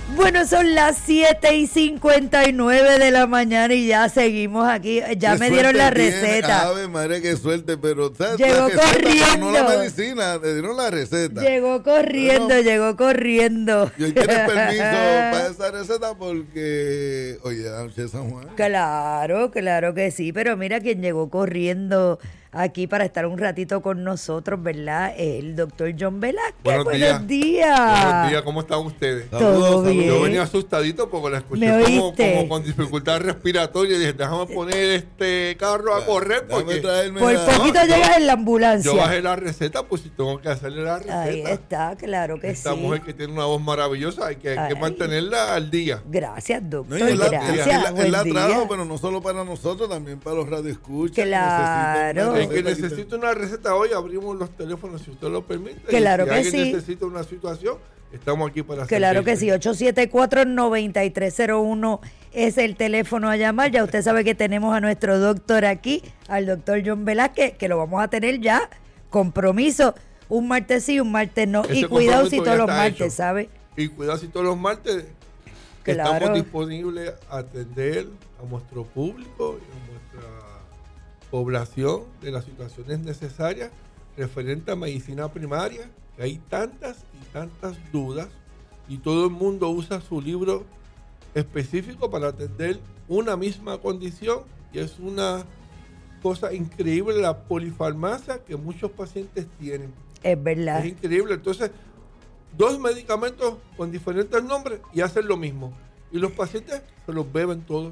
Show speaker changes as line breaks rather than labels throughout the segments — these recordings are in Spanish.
Bueno, son las 7:59 de la mañana y ya seguimos aquí. Ya me dieron la receta.
Ave María, qué suerte, pero
llegó corriendo.
No la medicina, te dieron la receta.
Llegó corriendo.
¿Y tienes permiso para esa receta? Porque, oye, anoche San Juan.
Claro que sí, pero mira quién llegó corriendo aquí para estar un ratito con nosotros, ¿verdad? El doctor John Velázquez. Buenos días.
Buenos días, ¿cómo están ustedes?
Todo bien.
Yo venía asustadito porque la escuché como con dificultad respiratoria y dije, déjame poner este carro a correr porque
por poquito llegas en la ambulancia.
Yo bajé la receta, pues si tengo que hacerle la receta.
Ahí está, claro que
Esta
sí.
mujer que tiene una voz maravillosa, hay que mantenerla al día.
Gracias, doctor.
No,
gracias.
Él la trajo, pero no solo para nosotros, también para los radioescuchas.
Claro.
El que necesita una receta hoy, abrimos los teléfonos si usted lo permite.
Claro
si
que
alguien
sí.
necesita una situación, estamos aquí para
Claro que sí, 874-9301 es el teléfono a llamar. Ya usted sabe que tenemos a nuestro doctor aquí, al doctor John Velázquez, que lo vamos a tener ya, compromiso, un martes sí, un martes no. Y cuidado si todos los martes, ¿sabe?
Y cuidado si todos los martes estamos disponibles a atender a nuestro público y a nuestra población de las situaciones necesarias referente a medicina primaria, que hay tantas y tantas dudas y todo el mundo usa su libro específico para atender una misma condición y es una cosa increíble la polifarmacia que muchos pacientes tienen.
Es verdad.
Es increíble. Entonces, 2 medicamentos con diferentes nombres y hacen lo mismo. Y los pacientes se los beben todos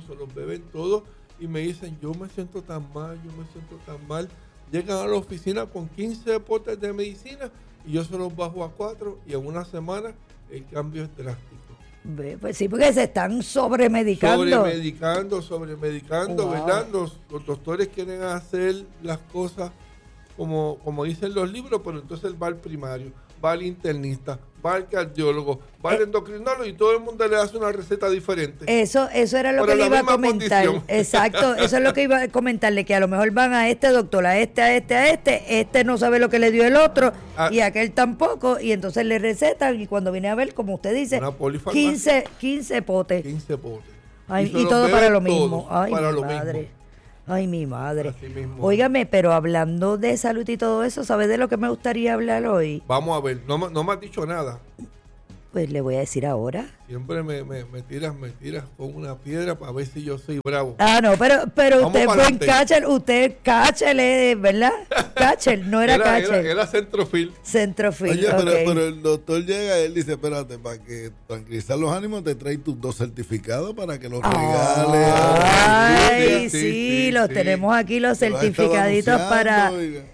y me dicen, yo me siento tan mal. Llegan a la oficina con 15 potes de medicina y yo se los bajo a 4 y en una semana el cambio es drástico.
Pues sí, porque se están sobremedicando.
Sobremedicando, ¿verdad? Los doctores quieren hacer las cosas como dicen los libros, pero entonces va al primario, va al internista, va al cardiólogo, va al endocrinólogo y todo el mundo le hace una receta diferente.
Eso era lo que le iba a comentar. Condición. Exacto, eso es lo que iba a comentarle, que a lo mejor van a este doctor, a este no sabe lo que le dio el otro y aquel tampoco, y entonces le recetan y cuando viene a ver, como usted dice, 15 potes.
15 potes.
Ay, y todo para lo mismo. Ay,
para
mi
lo
madre.
Mismo.
Ay, mi madre.
Óigame,
pero hablando de salud y todo eso, ¿sabes de lo que me gustaría hablar hoy?
Vamos a ver, no me has dicho nada.
Pues le voy a decir ahora.
Siempre me tiras con una piedra para ver si yo soy bravo.
Ah, no, pero usted fue en catcher, usted ¿verdad? Catcher, no era catcher.
Era centrofil.
Centrofil,
Oye, pero el doctor llega y él dice, espérate, para que tranquilizar los ánimos, te trae tus 2 certificados para que los regales.
Ay, sí, los tenemos aquí, los certificaditos para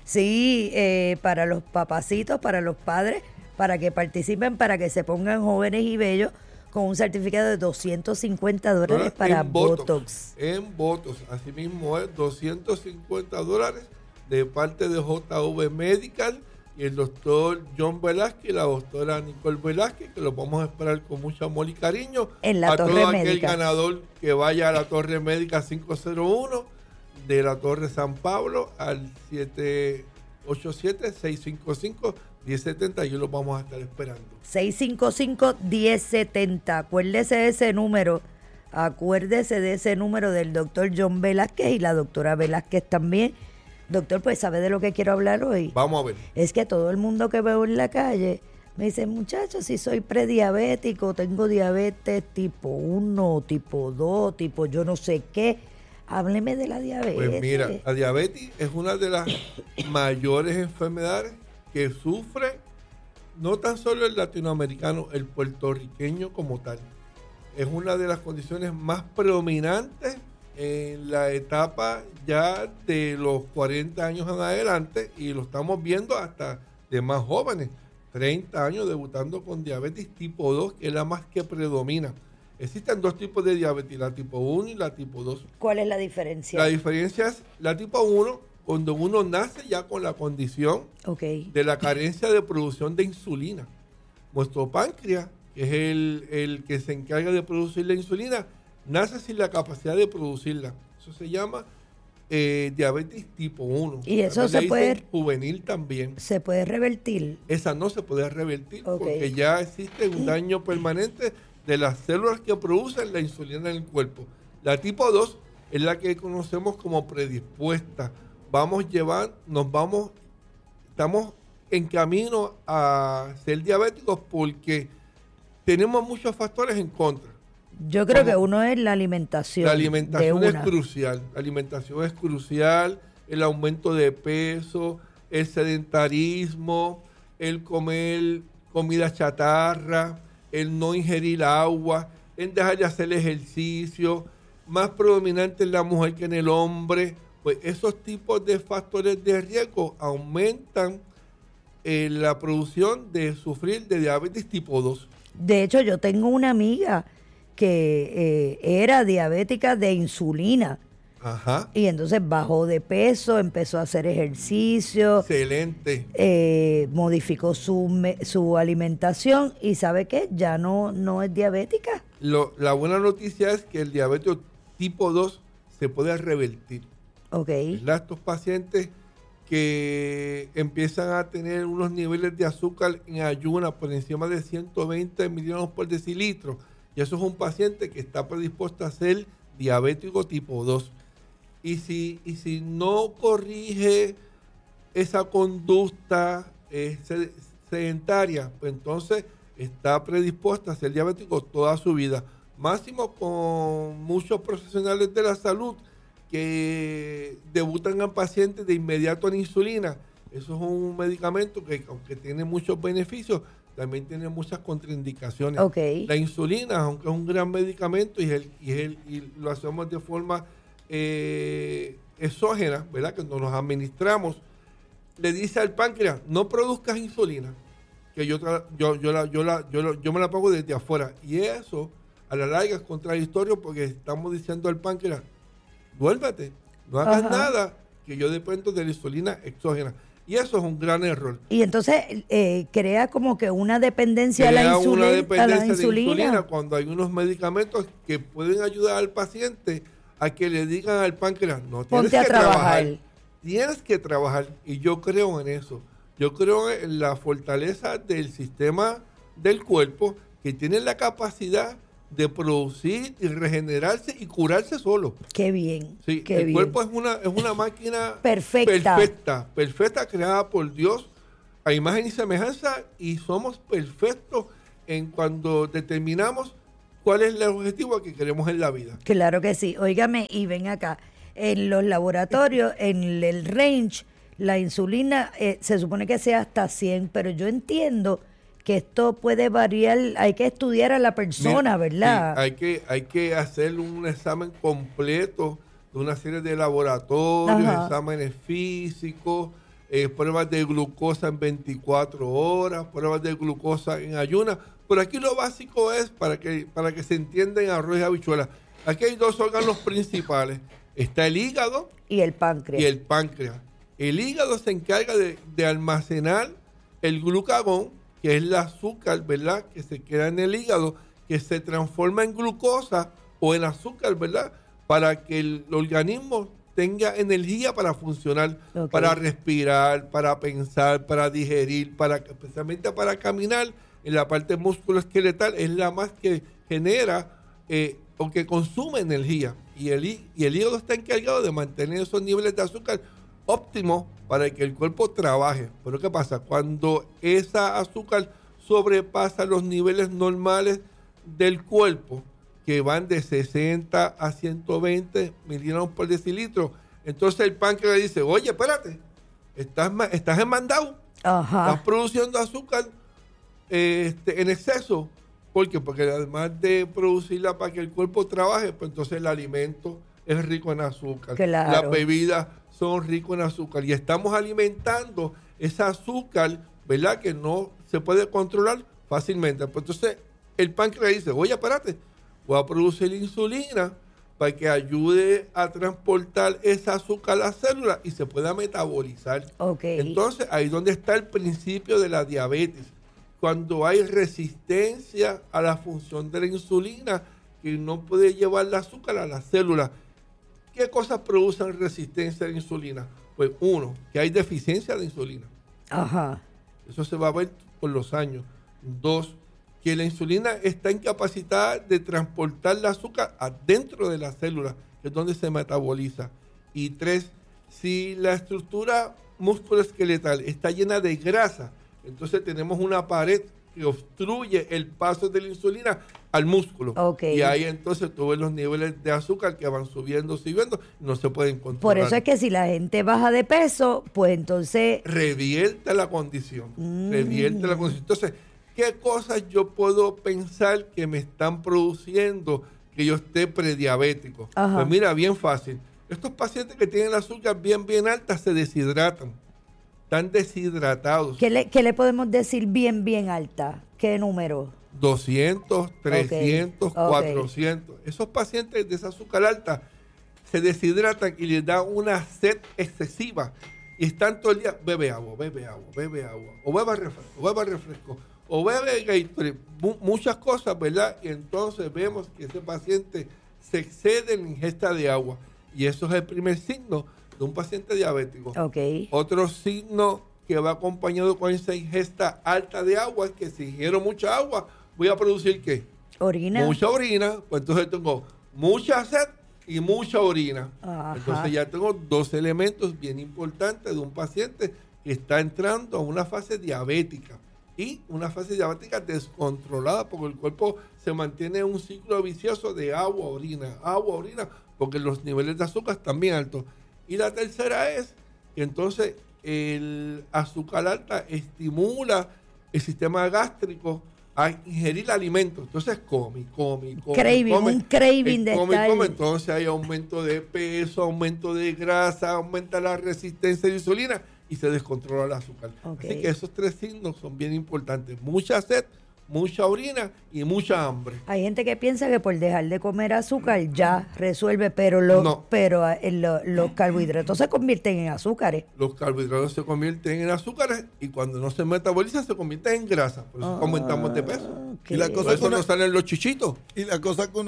los papacitos, para los padres, para que participen, para que se pongan jóvenes y bellos con un certificado de $250 para Botox.
En Botox, así mismo es, $250 de parte de JV Medical y el doctor John Velázquez y la doctora Nicole Velázquez, que los vamos a esperar con mucho amor y cariño.
En la Torre Médica. A todo aquel
ganador que vaya a la Torre Médica 501 de la Torre San Pablo al 787-655-1070, y los vamos a estar esperando.
655-1070. Acuérdese de ese número del doctor John Velázquez y la doctora Velázquez también. Doctor, pues ¿sabe de lo que quiero hablar hoy?
Vamos a ver.
Es que todo el mundo que veo en la calle me dice, muchachos, si soy prediabético, tengo diabetes tipo 1, tipo 2, tipo yo no sé qué. Hábleme de la diabetes.
Pues mira, la diabetes es una de las mayores enfermedades que sufre no tan solo el latinoamericano, el puertorriqueño como tal. Es una de las condiciones más predominantes en la etapa ya de los 40 años en adelante, y lo estamos viendo hasta de más jóvenes, 30 años debutando con diabetes tipo 2, que es la más que predomina. Existen 2 tipos de diabetes, la tipo 1 y la tipo 2.
¿Cuál es la diferencia?
La diferencia es la tipo 1, cuando uno nace ya con la condición de la carencia de producción de insulina. Nuestro páncreas, que es el que se encarga de producir la insulina, nace sin la capacidad de producirla. Eso se llama diabetes tipo 1.
Y eso se puede
juvenil también.
¿Se puede revertir?
Esa no se puede revertir porque ya existe un daño permanente de las células que producen la insulina en el cuerpo. La tipo 2 es la que conocemos como predispuesta. Estamos en camino a ser diabéticos porque tenemos muchos factores en contra.
Yo creo que uno es la alimentación.
La alimentación es crucial. La alimentación es crucial. El aumento de peso, el sedentarismo, el comer comida chatarra, el no ingerir agua, el dejar de hacer ejercicio, más predominante en la mujer que en el hombre. Pues esos tipos de factores de riesgo aumentan la producción de sufrir de diabetes tipo 2.
De hecho, yo tengo una amiga que era diabética de insulina.
Ajá.
Y entonces bajó de peso, empezó a hacer ejercicio.
Excelente.
Modificó su alimentación y ¿sabe qué? Ya no es diabética.
La buena noticia es que el diabetes tipo 2 se puede revertir.
Ok.
Estos pacientes que empiezan a tener unos niveles de azúcar en ayuna por encima de 120 miligramos por decilitro, y eso es un paciente que está predispuesto a ser diabético tipo 2. Y si no corrige esa conducta sedentaria, pues entonces está predispuesto a ser diabético toda su vida. Máximo con muchos profesionales de la salud que debutan a pacientes de inmediato en insulina. Eso es un medicamento que, aunque tiene muchos beneficios, también tiene muchas contraindicaciones.
Okay.
La insulina, aunque es un gran medicamento y lo hacemos de forma exógena, ¿verdad? Que nos administramos, le dice al páncreas, no produzcas insulina, que yo me la pongo desde afuera. Y eso, a la larga, es contradictorio porque estamos diciendo al páncreas, duérmete, no hagas nada, que yo dependo de la insulina exógena. Y eso es un gran error.
Y entonces crea como que una dependencia a la insulina.
Cuando hay unos medicamentos que pueden ayudar al paciente a que le digan al páncreas, no, tienes que trabajar. Tienes que trabajar. Y yo creo en eso. Yo creo en la fortaleza del sistema del cuerpo que tiene la capacidad de producir y regenerarse y curarse solo.
Qué bien.
Sí,
qué
el
bien.
cuerpo es una máquina
perfecta,
creada por Dios a imagen y semejanza, y somos perfectos en cuando determinamos cuál es el objetivo que queremos en la vida.
Claro que sí. Óigame, y ven acá, en los laboratorios, en el range, la insulina se supone que sea hasta 100, pero yo entiendo que esto puede variar, hay que estudiar a la persona, ¿verdad?
Sí, hay que hacer un examen completo de una serie de laboratorios, exámenes físicos, pruebas de glucosa en 24 horas, pruebas de glucosa en ayuna. Por aquí lo básico es, para que se entienda en arroz y habichuelas, aquí hay dos órganos principales. Está el hígado
y el páncreas.
El hígado se encarga de almacenar el glucagón, que es el azúcar, ¿verdad?, que se queda en el hígado, que se transforma en glucosa o en azúcar, ¿verdad?, para que el organismo tenga energía para funcionar, para respirar, para pensar, para digerir, especialmente para caminar. En la parte musculoesqueletal es la más que genera o que consume energía. Y el hígado está encargado de mantener esos niveles de azúcar óptimos para que el cuerpo trabaje. Pero ¿qué pasa? Cuando esa azúcar sobrepasa los niveles normales del cuerpo, que van de 60 a 120 miligramos por decilitro, entonces el páncreas dice, oye, espérate, estás enmandado, estás produciendo azúcar en exceso. ¿Por qué? Porque además de producirla para que el cuerpo trabaje, pues entonces el alimento es rico en azúcar.
Claro.
Las bebidas son ricos en azúcar. Y estamos alimentando ese azúcar, ¿verdad?, que no se puede controlar fácilmente. Pues entonces el páncreas dice, oye, espérate, voy a producir insulina para que ayude a transportar esa azúcar a la célula y se pueda metabolizar. Entonces ahí es donde está el principio de la diabetes. Cuando hay resistencia a la función de la insulina, que no puede llevar el azúcar a la célula. ¿Qué cosas producen resistencia a la insulina? Pues uno, que hay deficiencia de insulina. Eso se va a ver por los años. Dos, que la insulina está incapacitada de transportar el azúcar adentro de la célula, que es donde se metaboliza. Y 3, si la estructura musculoesqueletal está llena de grasa, entonces tenemos una pared que obstruye el paso de la insulina al músculo.
Okay.
Y ahí entonces tú ves los niveles de azúcar que van subiendo, no se pueden controlar.
Por eso es que si la gente baja de peso, pues entonces...
Revierte la condición. Revierte la condición. Entonces, ¿qué cosas yo puedo pensar que me están produciendo que yo esté prediabético?
Ajá.
Pues mira, bien fácil. Estos pacientes que tienen el azúcar bien alta se deshidratan. Están deshidratados.
¿Qué le podemos decir bien alta? ¿Qué número?
200, 300,
Okay.
400. Esos pacientes de esa azúcar alta se deshidratan y les da una sed excesiva. Y están todo el día, bebe agua. O bebe refresco. O bebe Gatorade. Muchas cosas, ¿verdad? Y entonces vemos que ese paciente se excede en la ingesta de agua. Y eso es el primer signo de un paciente diabético.
Okay.
Otro signo que va acompañado con esa ingesta alta de agua es que si ingiero mucha agua, voy a producir ¿qué?
Orina.
Mucha orina, pues entonces tengo mucha sed y mucha orina.
Ajá.
Entonces ya tengo 2 elementos bien importantes de un paciente que está entrando a una fase diabética. Y una fase diabética descontrolada, porque el cuerpo se mantiene en un ciclo vicioso de agua-orina, porque los niveles de azúcar están bien altos. Y la tercera es que entonces el azúcar alta estimula el sistema gástrico a ingerir alimentos. Entonces come.
Un craving de estar...
Entonces hay aumento de peso, aumento de grasa, aumenta la resistencia de insulina y se descontrola el azúcar.
Okay.
Así que esos 3 signos son bien importantes. Mucha sed, mucha orina y mucha hambre.
Hay gente que piensa que por dejar de comer azúcar ya resuelve, pero los carbohidratos se convierten en azúcares.
Los carbohidratos se convierten en azúcares y cuando no se metabolizan se convierten en grasa. Por eso aumentamos de peso.
Okay.
Y la cosa eso no salen los chichitos.
Y la cosa con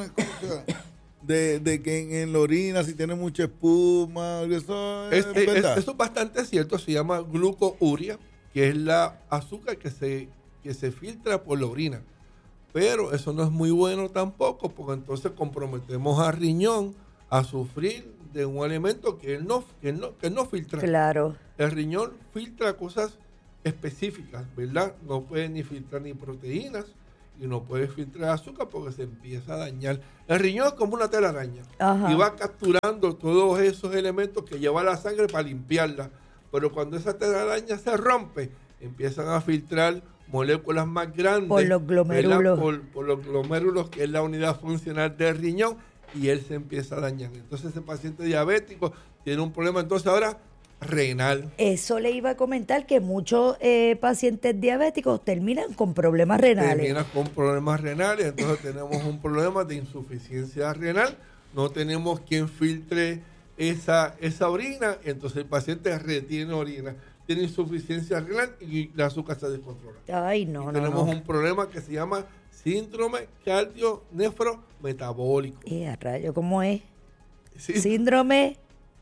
de que en la orina, si tiene mucha espuma, eso es verdad.
Eso es bastante cierto. Se llama glucouria, que es la azúcar que se filtra por la orina. Pero eso no es muy bueno tampoco, porque entonces comprometemos al riñón a sufrir de un alimento que él no filtra.
Claro.
El riñón filtra cosas específicas, ¿verdad? No puede ni filtrar ni proteínas y no puede filtrar azúcar porque se empieza a dañar. El riñón es como una telaraña.
Ajá.
Y va capturando todos esos elementos que lleva la sangre para limpiarla. Pero cuando esa telaraña se rompe, empiezan a filtrar moléculas más grandes
por los glomérulos,
por los glomérulos, que es la unidad funcional del riñón, y él se empieza a dañar. Entonces ese paciente diabético tiene un problema entonces ahora renal.
Eso le iba a comentar, que muchos pacientes diabéticos terminan con problemas renales.
Terminan con problemas renales, entonces tenemos un problema de insuficiencia renal, no tenemos quien filtre esa orina, entonces el paciente retiene orina, tiene insuficiencia renal y el azúcar se descontrola.
Ay, no,
tenemos un problema que se llama síndrome cardiometabólico.
Rayo, ¿cómo es?
Sí.
Síndrome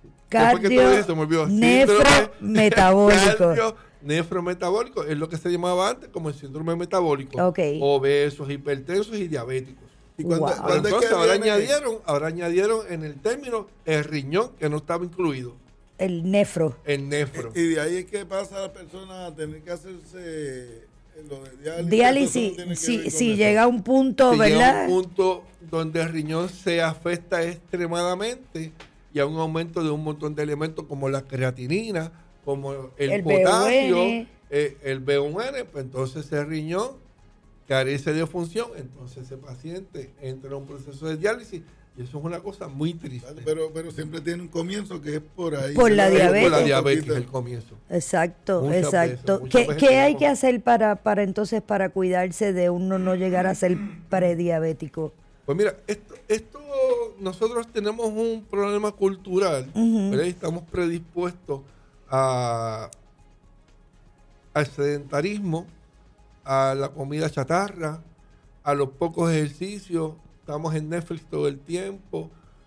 nefrometabólico.
Nefrometabólico es lo que se llamaba antes como el síndrome metabólico.
Okay.
Obesos, hipertensos y diabéticos.
¿Y
entonces ahora añadieron en el término el riñón, que no estaba incluido.
El nefro.
Y de ahí es que pasa a la persona a tener que hacerse lo de
diálisis. Si llega a un punto, ¿verdad?
Llega a un punto donde el riñón se afecta extremadamente y hay un aumento de un montón de elementos como la creatinina, como el potasio, el B1N, pues entonces el riñón carece de función, entonces ese paciente entra en un proceso de diálisis y eso es una cosa muy triste.
Pero siempre tiene un comienzo que es por ahí.
Por la diabetes.
Por la diabetes, el comienzo.
Exacto.
Muchas veces
¿Qué hay que hacer para cuidarse de uno no llegar a ser prediabético?
Pues mira, esto nosotros tenemos un problema cultural, ¿verdad? Estamos predispuestos al sedentarismo, a la comida chatarra, a los pocos ejercicios, estamos en Netflix todo el tiempo,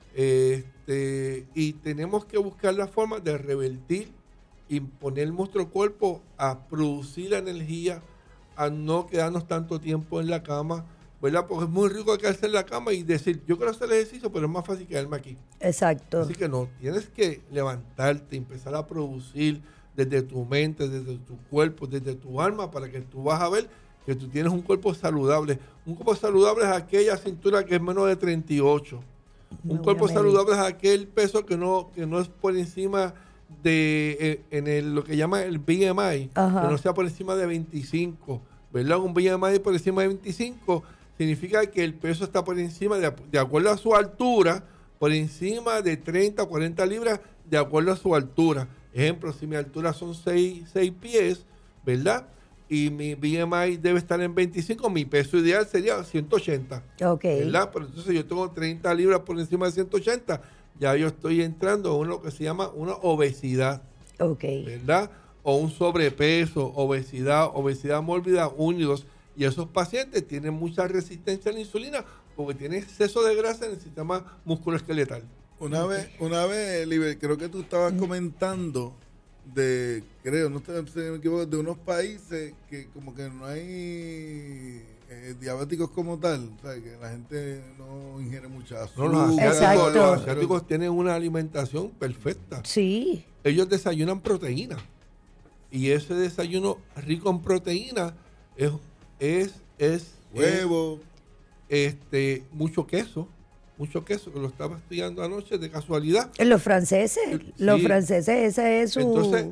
y tenemos que buscar la forma de revertir y poner nuestro cuerpo a producir la energía a no quedarnos tanto tiempo en la cama, ¿verdad? Porque es muy rico quedarse en la cama y decir, yo quiero hacer ejercicio, pero es más fácil quedarme aquí.
Exacto.
Así que no, tienes que levantarte, empezar a producir desde tu mente, desde tu cuerpo, desde tu alma, para que tú vas a ver que tú tienes un cuerpo saludable. Un cuerpo saludable es aquella cintura que es menos de 38. Un cuerpo saludable es aquel peso que no es por encima de lo que llama el BMI,
Ajá.
que no sea por encima de 25, ¿verdad? Un BMI por encima de 25 significa que el peso está por encima, de acuerdo a su altura, por encima de 30 o 40 libras, de acuerdo a su altura. Ejemplo, si mi altura son 6 pies, ¿verdad? Y mi BMI debe estar en 25, mi peso ideal sería 180.
Ok.
¿Verdad? Pero entonces yo tengo 30 libras por encima de 180, ya yo estoy entrando en lo que se llama una obesidad.
Ok.
¿Verdad? O un sobrepeso, obesidad mórbida, unidos. Y esos pacientes tienen mucha resistencia a la insulina porque tienen exceso de grasa en el sistema musculoesqueletal.
Una vez, Liber, creo que tú estabas comentando no me equivoco, de unos países que como que no hay diabéticos como tal, o sea, que la gente no ingiere mucha azúcar.
No, los
Exacto.
asiáticos tienen una alimentación perfecta.
Sí.
Ellos desayunan proteína. Y ese desayuno rico en proteína es
huevo,
mucho queso, que lo estaba estudiando anoche de casualidad.
Los franceses, ese es su...
Entonces,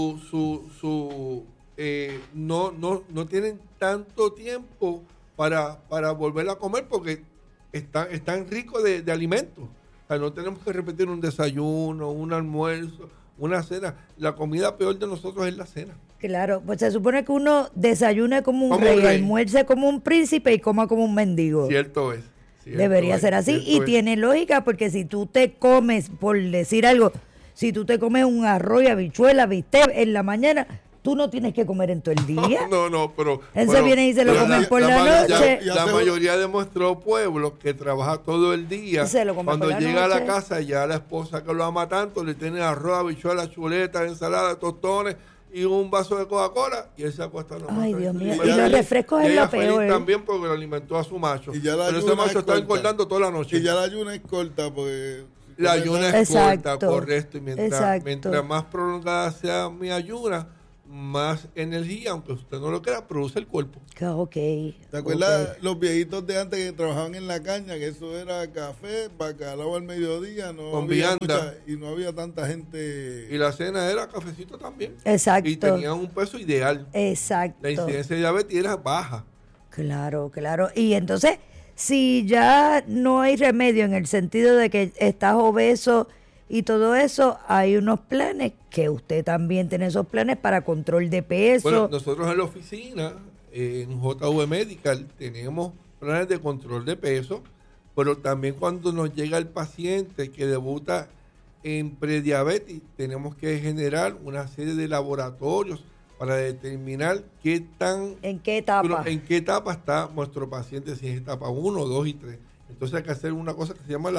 no tienen tanto tiempo para volver a comer porque están ricos de alimentos. O sea, no tenemos que repetir un desayuno, un almuerzo, una cena. La comida peor de nosotros es la cena.
Claro, pues se supone que uno desayune como un rey, almuerce como un príncipe y coma como un mendigo.
Cierto es.
Debería ser así y tiene lógica porque si tú te comes, por decir algo, si tú te comes un arroz y habichuela, bistec en la mañana, tú no tienes que comer en todo el día.
No, pero...
Él se viene y se lo comen por la noche.
La mayoría de nuestro pueblo que trabaja todo el día, cuando llega a la casa ya la esposa que lo ama tanto, le tiene arroz, habichuela, chuleta, ensalada, tostones y un vaso de Coca-Cola y él se acuesta nomás.
Ay, Dios mío. Y los refrescos es lo peor.
También porque lo alimentó a su macho. Pero ese macho está engordando toda la noche.
Y ya la ayuna es corta porque...
La ayuna es corta, correcto. Y
Exacto.
mientras más prolongada sea mi ayuna, más energía, aunque usted no lo crea, produce el cuerpo.
Ok.
¿Te acuerdas los viejitos de antes que trabajaban en la caña? Que eso era café, bacalao al mediodía,
con vianda.
Y no había tanta gente.
Y la cena era cafecito también.
Exacto.
Y tenían un peso ideal.
Exacto.
La incidencia de diabetes era baja.
Claro. Y entonces, si ya no hay remedio en el sentido de que estás obeso y todo eso, hay unos planes que usted también tiene esos planes para control de peso.
Bueno, nosotros en la oficina, en JV Medical, tenemos planes de control de peso, pero también cuando nos llega el paciente que debuta en prediabetes, tenemos que generar una serie de laboratorios para determinar en qué etapa está nuestro paciente, si es etapa 1, 2 y 3. Entonces hay que hacer una cosa que se llama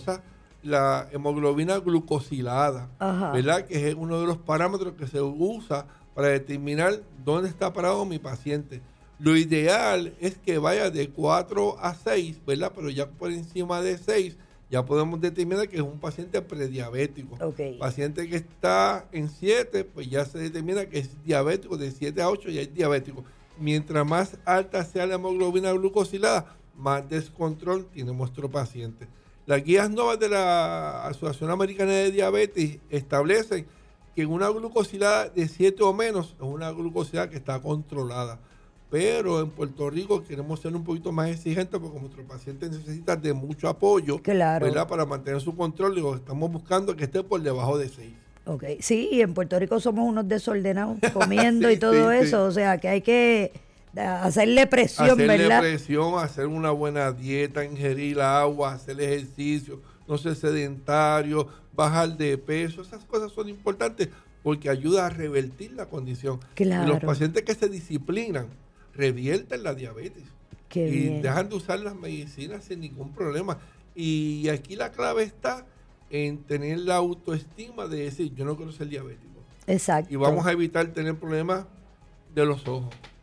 la hemoglobina glucosilada, ¿verdad? Que es uno de los parámetros que se usa para determinar dónde está parado mi paciente. Lo ideal es que vaya de 4 a 6, ¿verdad? Pero ya por encima de 6 ya podemos determinar que es un paciente prediabético. Paciente que está en 7, pues ya se determina que es diabético. De 7 a 8 ya es diabético. Mientras más alta sea la hemoglobina glucosilada, más descontrol tiene nuestro paciente. Las guías nuevas de la Asociación Americana de Diabetes establecen que una glucosilada de 7 o menos es una glucosilada que está controlada. Pero en Puerto Rico queremos ser un poquito más exigentes porque nuestro paciente necesita de mucho apoyo, ¿verdad? Para mantener su control. Estamos buscando que esté por debajo de 6.
Sí, y en Puerto Rico somos unos desordenados comiendo y todo eso. O sea, que hay que hacerle presión, ¿verdad?
Hacer una buena dieta, ingerir agua, hacer ejercicio, no ser sedentario, bajar de peso. Esas cosas son importantes porque ayuda a revertir la condición. Y los pacientes que se disciplinan revierten la diabetes. Dejan de usar las medicinas sin ningún problema. Y aquí la clave está en tener la autoestima de decir, yo no quiero ser diabético.
Exacto.
Y vamos a evitar tener problemas de los ojos,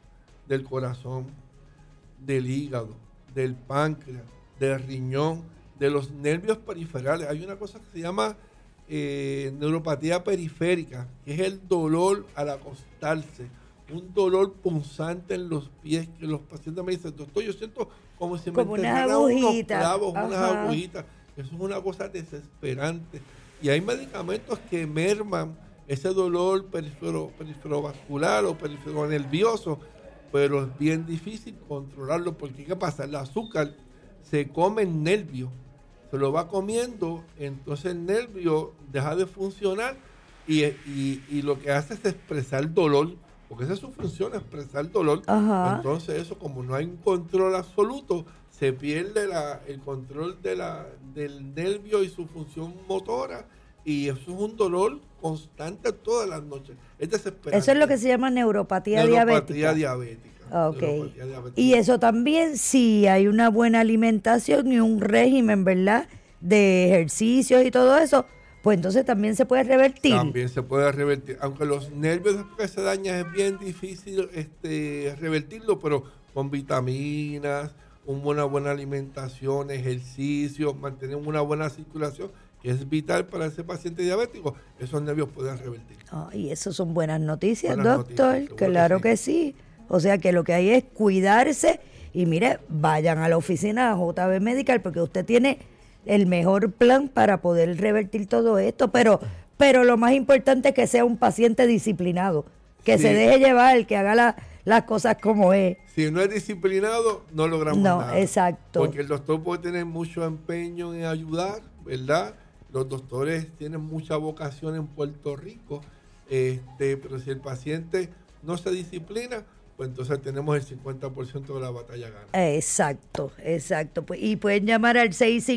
del corazón, del hígado, del páncreas, del riñón, de los nervios periferales. Hay una cosa que se llama neuropatía periférica, que es el dolor al acostarse, un dolor punzante en los pies, que los pacientes me dicen, doctor, yo siento como si me enterraran unos clavos, unas agujitas. Eso es una cosa desesperante. Y hay medicamentos que merman ese dolor periferovascular o periferonervioso, pero es bien difícil controlarlo, porque ¿qué pasa? El azúcar se come el nervio, se lo va comiendo, entonces el nervio deja de funcionar y lo que hace es expresar dolor, porque esa es su función, expresar dolor.
Ajá.
Entonces eso, como no hay un control absoluto, se pierde el control del nervio y su función motora, y eso es un dolor constante todas las noches. Es desesperante.
Eso es lo que se llama neuropatía diabética. Okay.
Neuropatía diabética.
Y eso también, si hay una buena alimentación y un régimen, ¿verdad?, de ejercicios y todo eso, pues entonces también se puede revertir.
También se puede revertir. Aunque los nervios después que se dañan es bien difícil revertirlo, pero con vitaminas, una buena alimentación, ejercicio, mantener una buena circulación, que es vital para ese paciente diabético, esos nervios pueden revertir.
Y eso son buenas noticias, doctor. Claro que sí. O sea que lo que hay es cuidarse y mire, vayan a la oficina JB Medical porque usted tiene el mejor plan para poder revertir todo esto, pero lo más importante es que sea un paciente disciplinado, que se deje llevar, que haga las cosas como es.
Si no es disciplinado, no logramos nada.
No, exacto.
Porque el doctor puede tener mucho empeño en ayudar, ¿verdad? Los doctores tienen mucha vocación en Puerto Rico, pero si el paciente no se disciplina, pues entonces tenemos el 50% de la batalla ganada.
Exacto. Pues, y pueden llamar al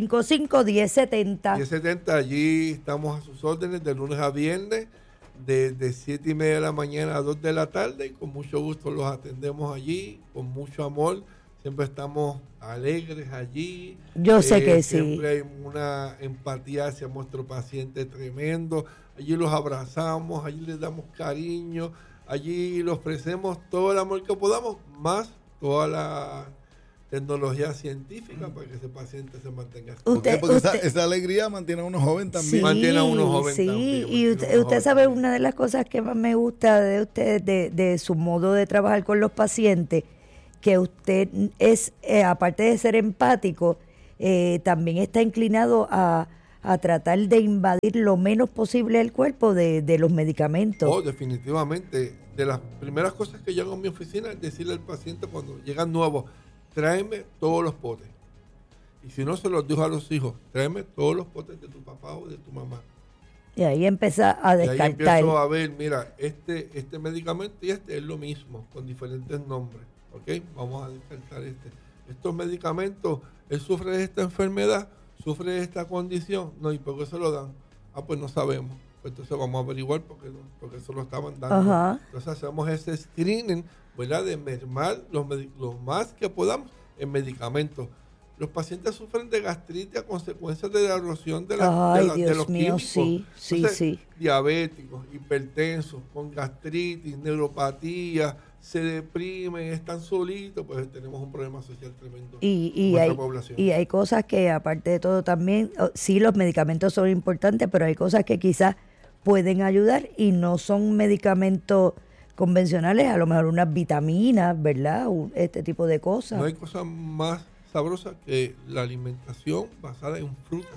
655-1070.
1070, allí estamos a sus órdenes de lunes a viernes, de 7:30 de la mañana a 2 de la tarde, y con mucho gusto los atendemos allí, con mucho amor. Siempre estamos alegres allí.
Yo sé que
siempre hay una empatía hacia nuestro paciente tremendo. Allí los abrazamos, allí les damos cariño, allí les ofrecemos todo el amor que podamos, más toda la tecnología científica para que ese paciente se mantenga.
Porque esa alegría mantiene a uno joven también.
Sí,
mantiene a uno joven también.
Y usted sabe, una de las cosas que más me gusta de usted, de su modo de trabajar con los pacientes, que usted es, aparte de ser empático, también está inclinado a tratar de invadir lo menos posible el cuerpo de los medicamentos.
Oh, definitivamente. De las primeras cosas que yo hago en mi oficina es decirle al paciente cuando llegan nuevos, tráeme todos los potes. Y si no se los dijo a los hijos, tráeme todos los potes de tu papá o de tu mamá.
Y ahí empieza a descartar.
Y ahí empiezo a ver, mira, este medicamento y es lo mismo, con diferentes nombres. ¿Ok? Vamos a descartar estos medicamentos, él sufre de esta enfermedad, sufre de esta condición, no, ¿y por qué se lo dan? Pues no sabemos. Pues entonces vamos a averiguar porque se lo estaban dando.
Ajá.
Entonces hacemos ese screening, ¿verdad? De mermar lo más que podamos en medicamentos. Los pacientes sufren de gastritis a consecuencia de la erosión de los químicos.
Sí.
Diabéticos, hipertensos, con gastritis, neuropatía, se deprimen, están solitos, pues tenemos un problema social tremendo en nuestra población.
Y hay cosas que, aparte de todo, también, sí, los medicamentos son importantes, pero hay cosas que quizás pueden ayudar y no son medicamentos convencionales, a lo mejor unas vitaminas, ¿verdad? Este tipo de cosas.
No hay cosa más sabrosa que la alimentación basada en frutas.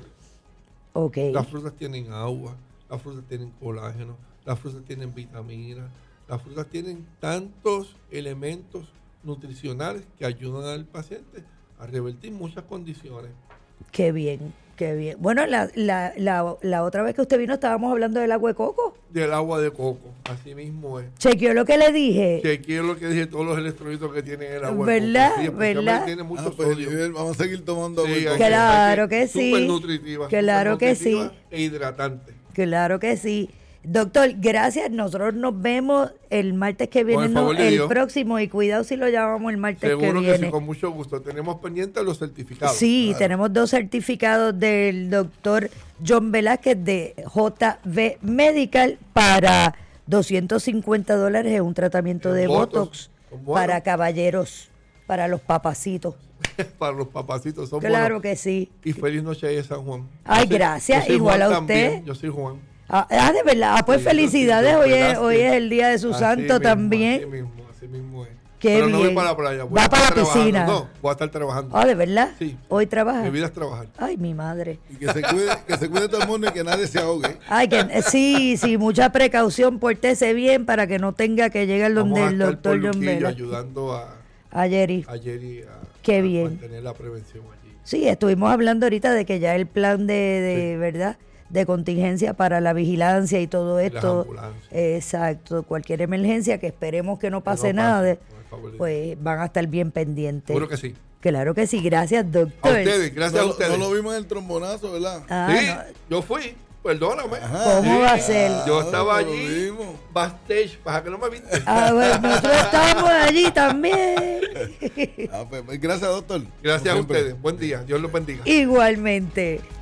Okay.
Las frutas tienen agua, las frutas tienen colágeno, las frutas tienen vitaminas. Las frutas tienen tantos elementos nutricionales que ayudan al paciente a revertir muchas condiciones.
Qué bien. Bueno, la otra vez que usted vino estábamos hablando del agua de coco.
Del agua de coco, así mismo es.
¿Chequeó lo que le dije?
Chequeó lo que dije, todos los electrolitos que tiene el agua
¿verdad?
de coco. Sí,
¿verdad?
Tiene mucho
pues,
sodio.
Vamos a seguir tomando agua de coco.
Claro que sí.
Súper nutritiva.
Claro que sí.
E hidratante.
Claro que sí. Doctor, gracias. Nosotros nos vemos el martes que viene, el próximo, y cuidado si lo llamamos el martes que viene.
Seguro que sí, con mucho gusto. Tenemos pendientes los certificados.
Sí,
claro.
Tenemos 2 certificados del doctor John Velázquez de JB Medical para $250 en un tratamiento de Botox para caballeros, para los papacitos.
Para los papacitos son
claro
buenos.
Que sí.
Y feliz noche ahí en San Juan.
Ay, gracias, igual
Juan
a usted.
También. Yo soy Juan.
De verdad. Pues sí, felicidades, hoy es el día de su santo
mismo,
también.
Así mismo es.
Qué
Pero
bien.
no voy para la playa.
Va para la piscina.
No, voy a estar trabajando.
¿De verdad?
Sí.
¿Hoy trabaja?
Mi vida es trabajar.
Ay, mi madre.
Y que se cuide todo el mundo y que nadie se ahogue.
Ay, sí, mucha precaución, pórtese bien para que no tenga que llegar donde el doctor John Vela.
Ayudando
a Jerry. Qué bien.
Mantener la prevención allí.
Sí, estuvimos hablando ahorita de que ya el plan de ¿verdad? De contingencia para la vigilancia y todo esto. Exacto, cualquier emergencia que esperemos que no pase nada, pues van a estar bien pendientes.
Seguro que sí.
Claro que sí, gracias, doctor.
A ustedes, gracias a ustedes.
No lo vimos en el trombonazo, ¿verdad?
Sí, yo fui. Perdóname.
¿Cómo va a ser?
Yo estaba allí, backstage, para que no me viste.
Bueno, nosotros estábamos allí también.
Pues, gracias, doctor.
Gracias a ustedes. Buen día. Dios los bendiga.
Igualmente.